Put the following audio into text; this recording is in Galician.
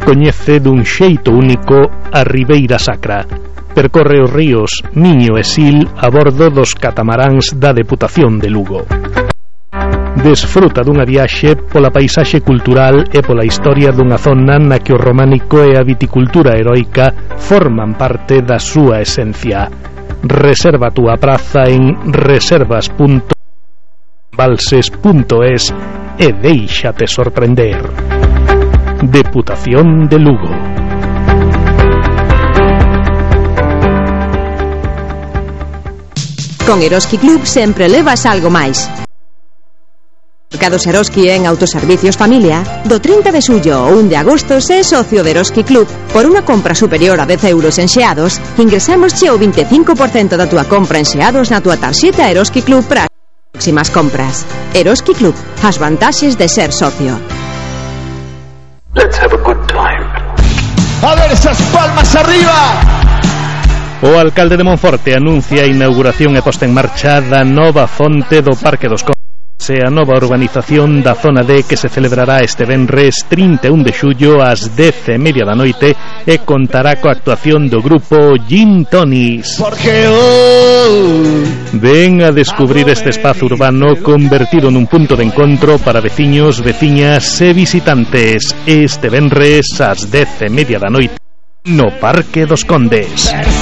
coñece dun xeito único a Ribeira Sacra. Percorre os ríos Miño e Sil a bordo dos catamaráns da Deputación de Lugo. Desfruta dunha viaxe pola paisaxe cultural e pola historia dunha zona na que o románico e a viticultura heroica forman parte da súa esencia. Reserva a túa praza en reservas.valses.es e déixate sorprender. Deputación de Lugo. Con Eroski Club sempre levas algo máis. Mercados Eroski en Autoservicios Familia. Do 30 de xullo ao 1 de agosto, se é socio de Eroski Club, por unha compra superior a 10 euros en xeados, ingresámosche o 25% da túa compra en xeados na túa tarxeta Eroski Club para as próximas compras. Eroski Club, as vantaxes de ser socio. Let's have a good time. A ver esas palmas arriba. O alcalde de Monforte anuncia a inauguración e posta en marcha da nova fonte do Parque dos Condes e a nova urbanización da zona D, que se celebrará este venres 31 de xullo ás 10:30 da noite e contará coa actuación do grupo Gin Tonis. Ven a descubrir este espazo urbano convertido nun punto de encontro para veciños, veciñas e visitantes este venres ás 10:30 da noite no Parque dos Condes.